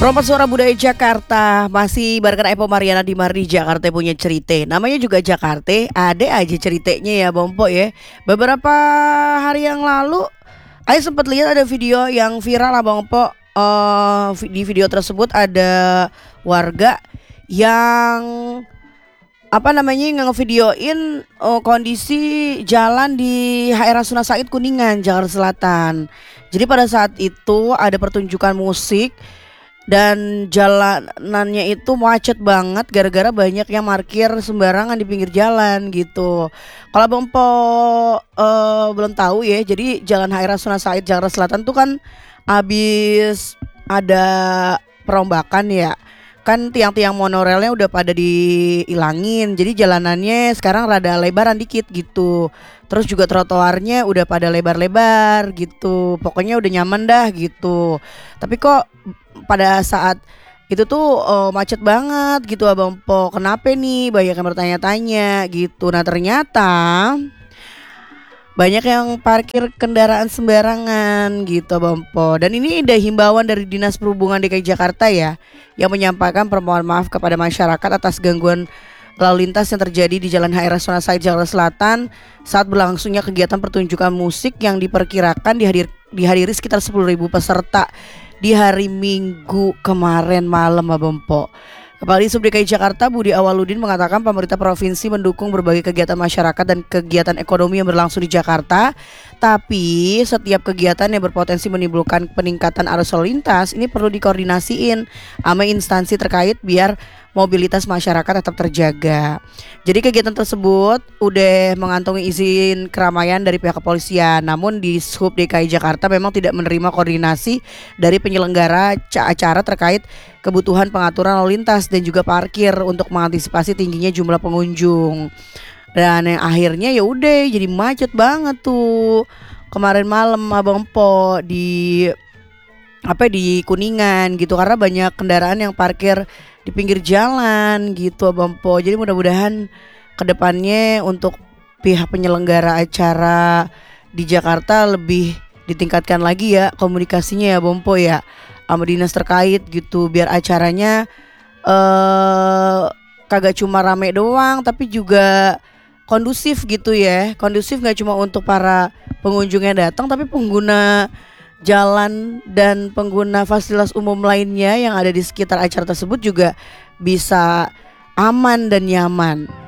Perompak Suara Budaya Jakarta masih barengan Epo Mariana di Mardi Jakarta punya cerita. Namanya juga Jakarta, ada aja ceritanya ya Bompo ya. Beberapa hari yang lalu, saya sempat lihat ada video yang viral lah Bompo. Di video tersebut ada warga yang ngevideoin kondisi jalan di HR Rasuna Said Kuningan, Jakarta Selatan. Jadi pada saat itu ada pertunjukan musik dan jalanannya itu macet banget gara-gara banyak yang parkir sembarangan di pinggir jalan gitu. Kalau Bang Po belum tahu ya, jadi Jalan HR Rasuna Said Jakarta Selatan tuh kan habis ada perombakan ya. Kan tiang-tiang monorelnya udah pada dihilangin, jadi jalanannya sekarang rada lebaran dikit gitu. Terus juga trotoarnya udah pada lebar-lebar gitu. Pokoknya udah nyaman dah gitu. Tapi kok pada saat itu tuh macet banget gitu Abang Po. Kenapa nih? Banyak yang bertanya-tanya gitu. Nah ternyata banyak yang parkir kendaraan sembarangan gitu Abang Po. Dan ini ada himbauan dari Dinas Perhubungan DKI Jakarta ya, yang menyampaikan permohonan maaf kepada masyarakat atas gangguan lalu lintas yang terjadi di Jalan HR Rasuna Said Jakarta Selatan saat berlangsungnya kegiatan pertunjukan musik yang diperkirakan dihadiri sekitar 10.000 peserta di hari Minggu kemarin malam Abang Po. Kepala Disub DKI Jakarta Budi Awaludin mengatakan pemerintah provinsi mendukung berbagai kegiatan masyarakat dan kegiatan ekonomi yang berlangsung di Jakarta. Tapi setiap kegiatan yang berpotensi menimbulkan peningkatan arus lalu lintas ini perlu dikoordinasiin sama instansi terkait biar mobilitas masyarakat tetap terjaga. Jadi kegiatan tersebut udah mengantongi izin keramaian dari pihak kepolisian. Namun di Sub DKI Jakarta memang tidak menerima koordinasi dari penyelenggara acara terkait kebutuhan pengaturan lalu lintas dan juga parkir untuk mengantisipasi tingginya jumlah pengunjung. Dan yang akhirnya ya udah jadi macet banget tuh kemarin malam Abang Po di Kuningan gitu, karena banyak kendaraan yang parkir di pinggir jalan gitu Abang Po. Jadi mudah-mudahan kedepannya untuk pihak penyelenggara acara di Jakarta lebih ditingkatkan lagi ya komunikasinya ya Abang Po ya sama dinas terkait gitu, biar acaranya kagak cuma rame doang tapi juga kondusif gitu ya. Kondusif gak cuma untuk para pengunjung yang datang, tapi pengguna jalan dan pengguna fasilitas umum lainnya yang ada di sekitar acara tersebut juga bisa aman dan nyaman.